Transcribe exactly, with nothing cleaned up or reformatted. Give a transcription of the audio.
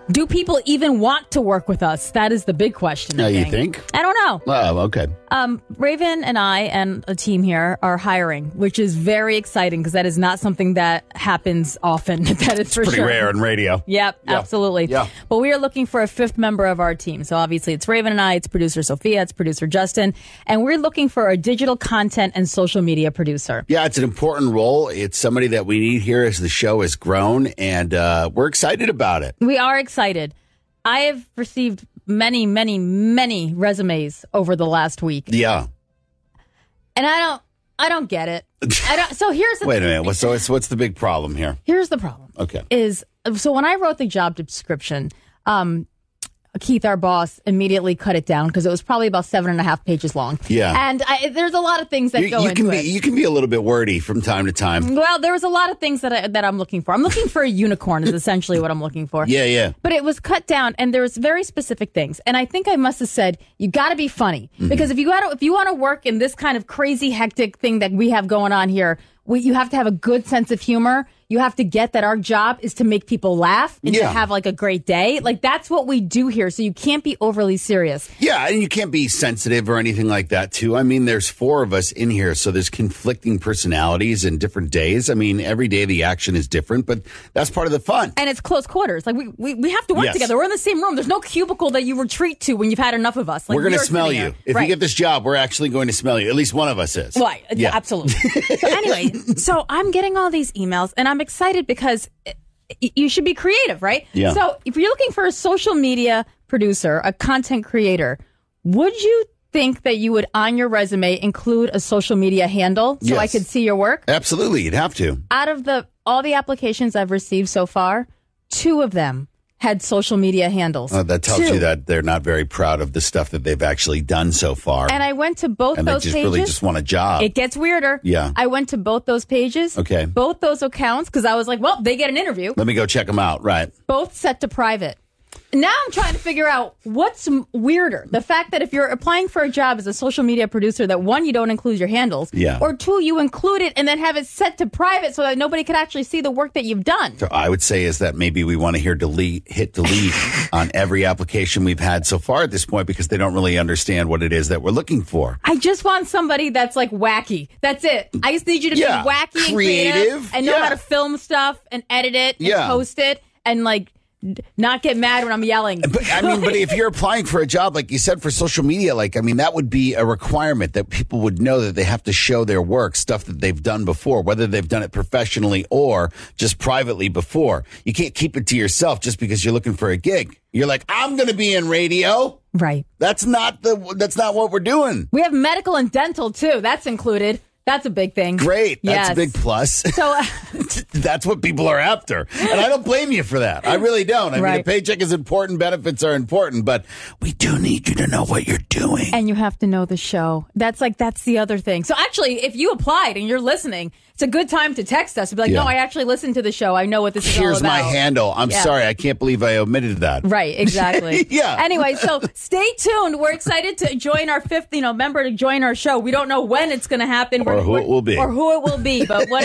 Do people even want to work with us? That is the big question. Now, I you think. think? I don't know. Oh, okay. Um, Raven and I and a team here are hiring, which is very exciting because that is not something that happens often. That is for Pretty sure. rare in radio. Yep, Yeah. absolutely. Yeah. But we are looking for a fifth member of our team. So obviously it's Raven and I, it's producer Sophia, it's producer Justin, and we're looking for a digital content and social media producer. Yeah, it's an important role. It's somebody that we need here as the show has grown, and uh, we're excited about it. We are excited. I have received many, many, many resumes over the last week. Yeah. And I don't I don't get it. I don't, so here's the Wait a minute. What's, so it's, what's the big problem here? Here's the problem. Okay. Is so when I wrote the job description, um, Keith, our boss, immediately cut it down because it was probably about seven and a half pages long. Yeah. And I, there's a lot of things that You, go you into can be it. you can be a little bit wordy from time to time. Well, there was a lot of things that I, that I'm looking for. I'm looking for a unicorn is essentially what I'm looking for. Yeah, yeah. But it was cut down, and there was very specific things. And I think I must have said, you got to be funny. Mm-hmm. Because if you got to, if you want to work in this kind of crazy, hectic thing that we have going on here, we, you have to have a good sense of humor. You have to get that our job is to make people laugh and Yeah. to have like a great day. Like that's what we do here. So you can't be overly serious. Yeah, and you can't be sensitive or anything like that, too. I mean, there's four of us in here, so there's conflicting personalities and different days. I mean, every day the action is different, but that's part of the fun. And it's close quarters. Like we, we, we have to work Yes. together. We're in the same room. There's no cubicle that you retreat to when you've had enough of us. Like We're going to you're smell sitting you. here. If Right. you get this job, we're actually going to smell you. At least one of us is. Right. Yeah. Yeah, absolutely. So anyway, so I'm getting all these emails and I'm excited because y- you should be creative, right? Yeah. So if you're looking for a social media producer, a content creator, would you think that you would on your resume include a social media handle so I Yes. could see your work? Absolutely, you'd have to. Out of the all the applications I've received so far, two of them had social media handles. Uh, that tells Two. you that they're not very proud of the stuff that they've actually done so far. And I went to both and they those just pages. really just want a job. It gets weirder. Yeah. I went to both those pages. Okay. Both those accounts because I was like, well, they get an interview. Let me go check them out. Right. Both set to private. Now I'm trying to figure out what's m- weirder. The fact that if you're applying for a job as a social media producer, that one, you don't include your handles. Yeah. Or two, you include it and then have it set to private so that nobody could actually see the work that you've done. So I would say is that maybe we want to hear delete, hit delete on every application we've had so far at this point because they don't really understand what it is that we're looking for. I just want somebody that's like wacky. That's it. I just need you to Yeah. be wacky and Creative. creative and know Yeah. how to film stuff and edit it and Yeah. post it and like d- not get mad when I'm yelling. But I mean, but if you're applying for a job, like you said, for social media, like, I mean, that would be a requirement that people would know that they have to show their work, stuff that they've done before, whether they've done it professionally or just privately before. You can't keep it to yourself just because you're looking for a gig. You're like, I'm going to be in radio. Right. That's not the, that's not what we're doing. We have medical and dental too. That's included. That's a big thing. Great. That's Yes. a big plus. So uh, That's what people are after. And I don't blame you for that. I really don't. I mean, a Right. paycheck is important. Benefits are important, but we do need you to know what you're doing. and you have to know the show. That's like that's the other thing. So actually, if you applied and you're listening, it's a good time to text us and be like, Yeah. "No, I actually listened to the show. I know what this is all Here's about." my handle. I'm Yeah. sorry. I can't believe I omitted that. Right, exactly. Yeah. Anyway, so stay tuned. We're excited to join our fifth, you know, member to join our show. We don't know when it's going to happen Or who it will be. or who it will be, but what